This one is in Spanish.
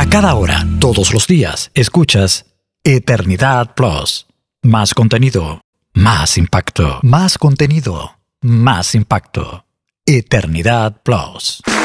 cada hora, todos los días, escuchas Eternidad Plus. Más contenido, más impacto. Más contenido, más impacto. Eternidad Plus.